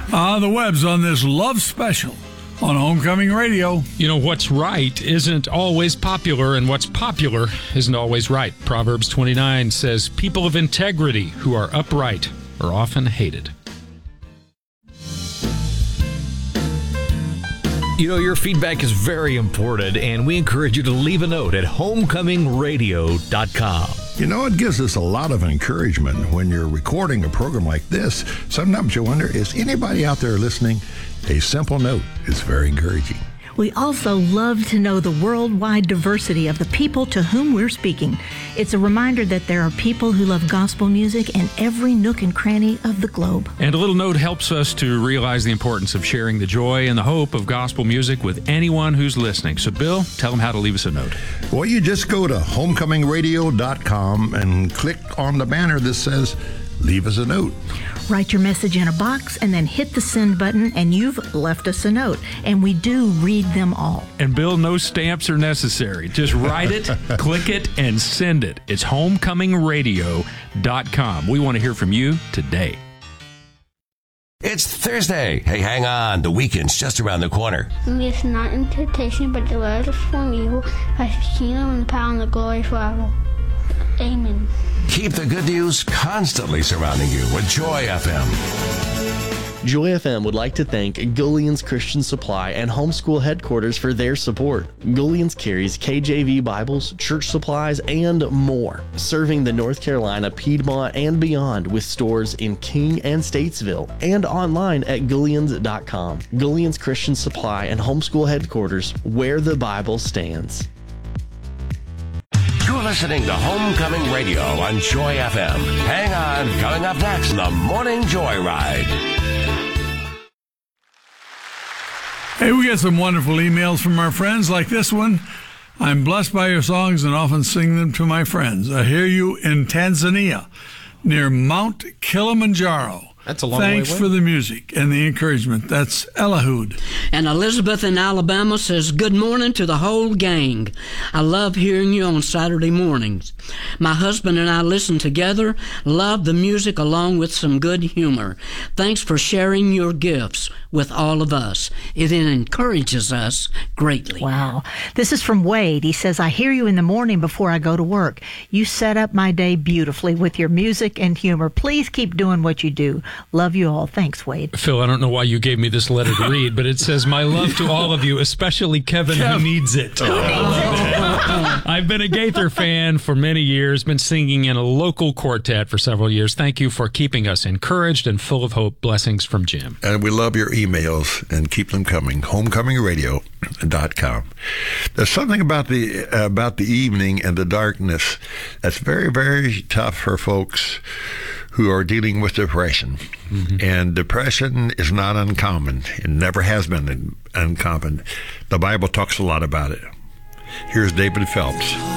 The Webbs on this Love Special on Homecoming Radio. You know, what's right isn't always popular, and what's popular isn't always right. Proverbs 29 says, people of integrity who are upright are often hated. You know, your feedback is very important, and we encourage you to leave a note at homecomingradio.com. You know, it gives us a lot of encouragement when you're recording a program like this. Sometimes you wonder, is anybody out there listening? A simple note is very encouraging. We also love to know the worldwide diversity of the people to whom we're speaking. It's a reminder that there are people who love gospel music in every nook and cranny of the globe. And a little note helps us to realize the importance of sharing the joy and the hope of gospel music with anyone who's listening. So, Bill, tell them how to leave us a note. Well, you just go to homecomingradio.com and click on the banner that says, leave us a note. Write your message in a box and then hit the send button, and you've left us a note. And we do read them all. And Bill, no stamps are necessary. Just write it, click it, and send it. It's homecomingradio.com. We want to hear from you today. It's Thursday. Hey, hang on. The weekend's just around the corner. It's not in temptation, but deliver us from evil. As the kingdom and the power and the glory forever. Amen. Keep the good news constantly surrounding you with Joy FM. Joy FM would like to thank Gullian's Christian Supply and Homeschool Headquarters for their support. Gullian's carries KJV Bibles, church supplies, and more, serving the North Carolina, Piedmont, and beyond with stores in King and Statesville and online at Gullians.com. Gullian's Christian Supply and Homeschool Headquarters, where the Bible stands. You're listening to Homecoming Radio on Joy FM. Hang on, coming up next, the Morning Joyride. Hey, we get some wonderful emails from our friends like this one. I'm blessed by your songs and often sing them to my friends. I hear you in Tanzania, near Mount Kilimanjaro. That's a long Thanks way away. for the music and the encouragement. That's Elahud. And Elizabeth in Alabama says, good morning to the whole gang. I love hearing you on Saturday mornings. My husband and I listen together, love the music along with some good humor. Thanks for sharing your gifts with all of us. It encourages us greatly. Wow. This is from Wade. He says, I hear you in the morning before I go to work. You set up my day beautifully with your music and humor. Please keep doing what you do. Love you all. Thanks, Wade. Phil, I don't know why you gave me this letter to read, but it says, my love to all of you, especially Kevin, who needs it. I've been a Gaither fan for many years, been singing in a local quartet for several years. Thank you for keeping us encouraged and full of hope. Blessings from Jim. And we love your emails and keep them coming. Homecomingradio.com. There's something about the evening and the darkness that's very, very tough for folks who are dealing with depression. Mm-hmm. And depression is not uncommon. It never has been uncommon. The Bible talks a lot about it. Here's David Phelps.